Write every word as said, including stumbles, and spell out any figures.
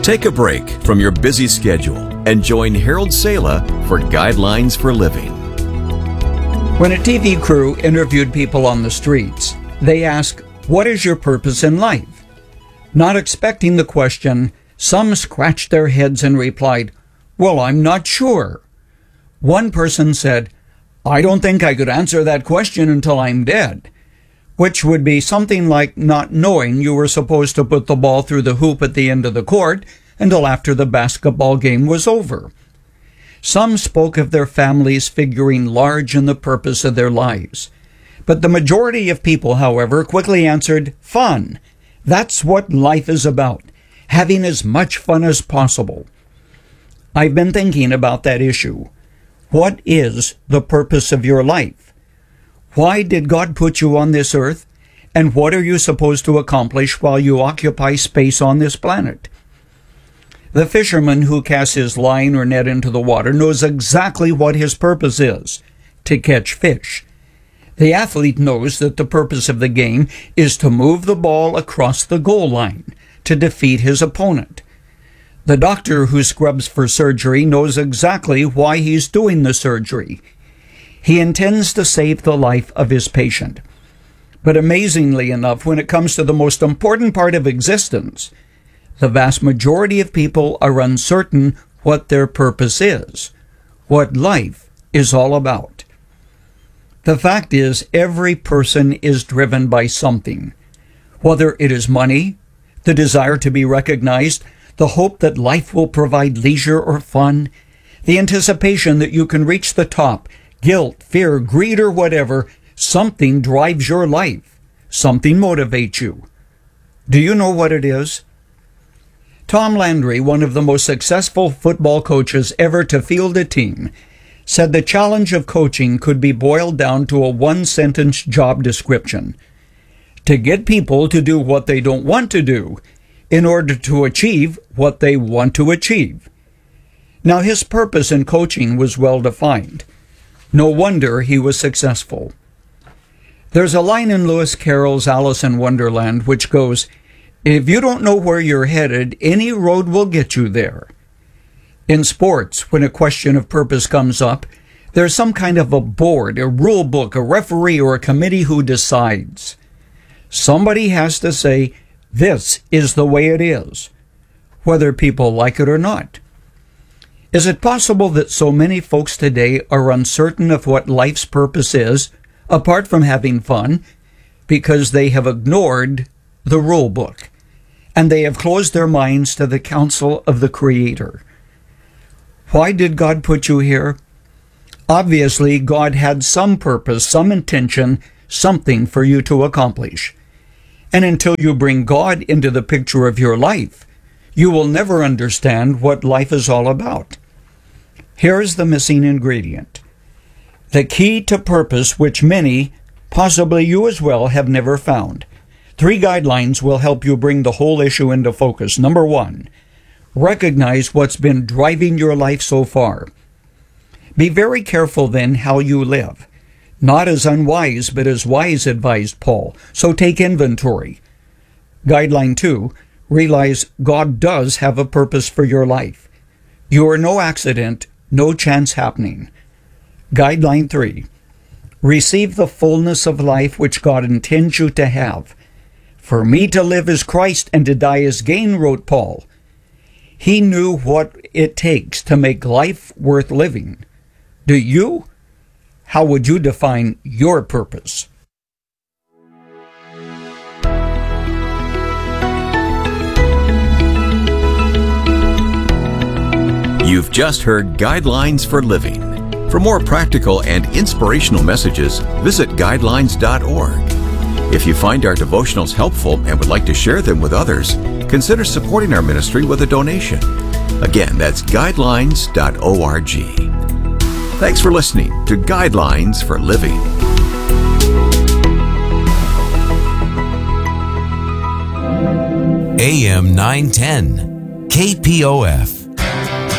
Take a break from your busy schedule and join Harold Sala for Guidelines for Living. When a T V crew interviewed people on the streets, they asked, "What is your purpose in life?" Not expecting the question, some scratched their heads and replied, "Well, I'm not sure." One person said, "I don't think I could answer that question until I'm dead," which would be something like not knowing you were supposed to put the ball through the hoop at the end of the court until after the basketball game was over. Some spoke of their families figuring large in the purpose of their lives. But the majority of people, however, quickly answered, "Fun. That's what life is about, having as much fun as possible." I've been thinking about that issue. What is the purpose of your life? Why did God put you on this earth? And what are you supposed to accomplish while you occupy space on this planet? The fisherman who casts his line or net into the water knows exactly what his purpose is: to catch fish. The athlete knows that the purpose of the game is to move the ball across the goal line, to defeat his opponent. The doctor who scrubs for surgery knows exactly why he's doing the surgery. He intends to save the life of his patient. But amazingly enough, when it comes to the most important part of existence, the vast majority of people are uncertain what their purpose is, what life is all about. The fact is, every person is driven by something, whether it is money, the desire to be recognized, the hope that life will provide leisure or fun, the anticipation that you can reach the top, guilt, fear, greed, or whatever. Something drives your life. Something motivates you. Do you know what it is? Tom Landry, one of the most successful football coaches ever to field a team, said the challenge of coaching could be boiled down to a one-sentence job description: to get people to do what they don't want to do in order to achieve what they want to achieve. Now, his purpose in coaching was well defined. No wonder he was successful. There's a line in Lewis Carroll's Alice in Wonderland which goes, "If you don't know where you're headed, any road will get you there." In sports, when a question of purpose comes up, there's some kind of a board, a rule book, a referee, or a committee who decides. Somebody has to say, "This is the way it is," whether people like it or not. Is it possible that so many folks today are uncertain of what life's purpose is, apart from having fun, because they have ignored the rule book, and they have closed their minds to the counsel of the Creator? Why did God put you here? Obviously, God had some purpose, some intention, something for you to accomplish. And until you bring God into the picture of your life, you will never understand what life is all about. Here's the missing ingredient: the key to purpose, which many, possibly you as well, have never found. Three guidelines will help you bring the whole issue into focus. Number one, recognize what's been driving your life so far. Be very careful then how you live. Not as unwise, but as wise, advised Paul. So take inventory. Guideline two, realize God does have a purpose for your life. You are no accident, no chance happening. Guideline three, receive the fullness of life which God intends you to have. For me to live is Christ and to die is gain, wrote Paul. He knew what it takes to make life worth living. Do you? How would you define your purpose? You've just heard Guidelines for Living. For more practical and inspirational messages, visit guidelines dot org. If you find our devotionals helpful and would like to share them with others, consider supporting our ministry with a donation. Again, that's guidelines dot org. Thanks for listening to Guidelines for Living. A M nine ten, K P O F.